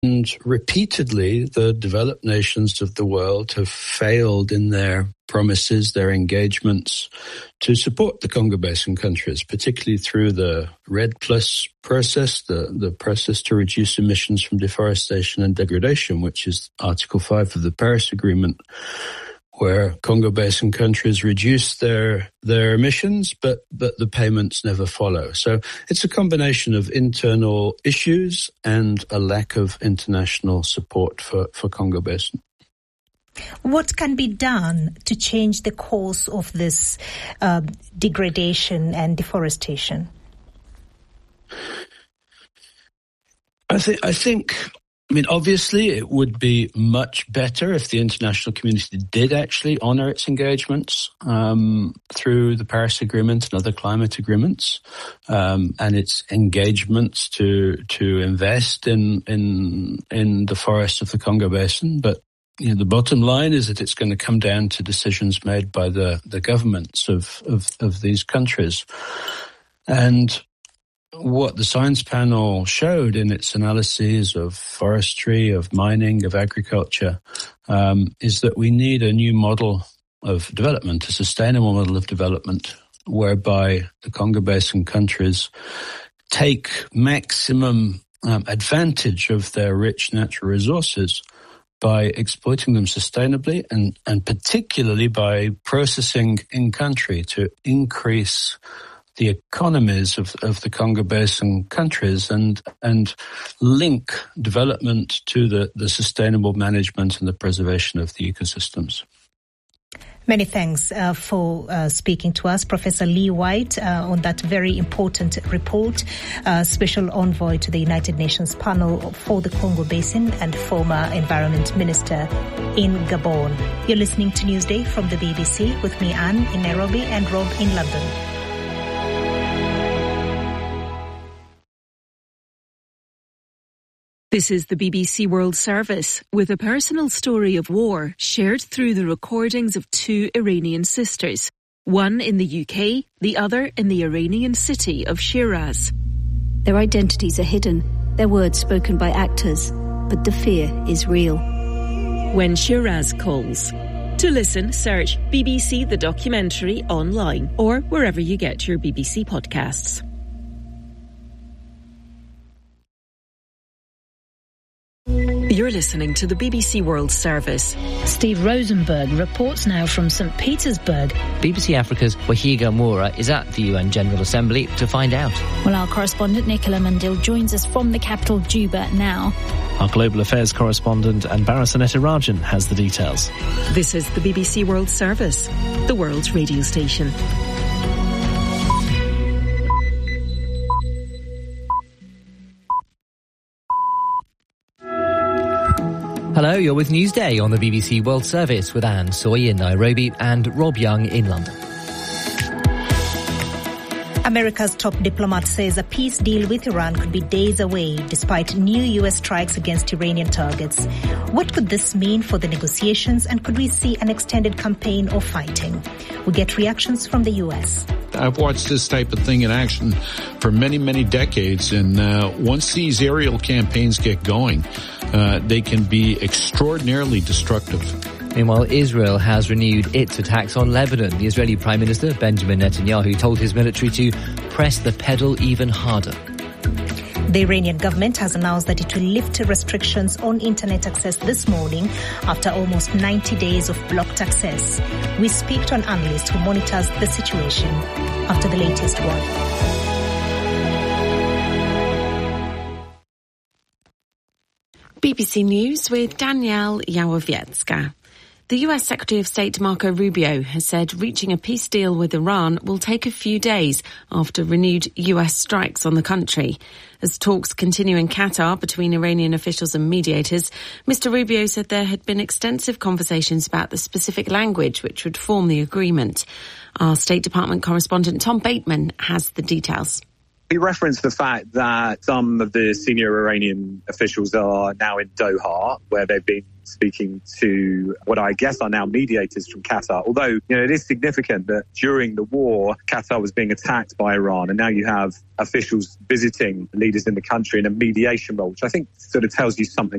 repeatedly, the developed nations of the world have failed in their promises, their engagements to support the Congo Basin countries, particularly through the REDD+ process, the process to reduce emissions from deforestation and degradation, which is Article 5 of the Paris Agreement, where Congo Basin countries reduce their emissions, but the payments never follow. So it's a combination of internal issues and a lack of international support for Congo Basin. What can be done to change the course of this degradation and deforestation? I think, obviously it would be much better if the international community did actually honour its engagements through the Paris Agreement and other climate agreements, and its engagements to invest in the forests of the Congo Basin. But the bottom line is that it's going to come down to decisions made by the governments of these countries. And what the Science Panel showed in its analyses of forestry, of mining, of agriculture, is that we need a new model of development, a sustainable model of development, whereby the Congo Basin countries take maximum advantage of their rich natural resources by exploiting them sustainably and particularly by processing in country to increase the economies of the Congo Basin countries and link development to the sustainable management and the preservation of the ecosystems. Many thanks for speaking to us, Professor Lee White, on that very important report, Special Envoy to the United Nations Panel for the Congo Basin and former Environment Minister in Gabon. You're listening to Newsday from the BBC with me, Anne, in Nairobi, and Rob in London. This is the BBC World Service, with a personal story of war shared through the recordings of two Iranian sisters, one in the UK, the other in the Iranian city of Shiraz. Their identities are hidden, their words spoken by actors, but the fear is real. When Shiraz Calls. To listen, search BBC The Documentary online or wherever you get your BBC podcasts. You're listening to the BBC World Service. Steve Rosenberg reports now from St. Petersburg. BBC Africa's Wahiga Moura is at the UN General Assembly to find out. Well, our correspondent Nicola Mandil joins us from the capital Juba now. Our Global Affairs correspondent Anbara Sanetirajan has the details. This is the BBC World Service, the world's radio station. Hello, you're with Newsday on the BBC World Service with Anne Soy in Nairobi and Rob Young in London. America's top diplomat says a peace deal with Iran could be days away despite new U.S. strikes against Iranian targets. What could this mean for the negotiations, and could we see an extended campaign of fighting? We get reactions from the U.S. I've watched this type of thing in action for many, many decades, and once these aerial campaigns get going, they can be extraordinarily destructive. Meanwhile, Israel has renewed its attacks on Lebanon. The Israeli Prime Minister, Benjamin Netanyahu, told his military to press the pedal even harder. The Iranian government has announced that it will lift restrictions on internet access this morning after almost 90 days of blocked access. We speak to an analyst who monitors the situation after the latest one. BBC News with Danielle Yawowiecka. The US Secretary of State Marco Rubio has said reaching a peace deal with Iran will take a few days after renewed US strikes on the country. As talks continue in Qatar between Iranian officials and mediators, Mr. Rubio said there had been extensive conversations about the specific language which would form the agreement. Our State Department correspondent Tom Bateman has the details. He referenced the fact that some of the senior Iranian officials are now in Doha, where they've been speaking to what I guess are now mediators from Qatar. Although, it is significant that during the war, Qatar was being attacked by Iran, and now you have officials visiting leaders in the country in a mediation role, which I think sort of tells you something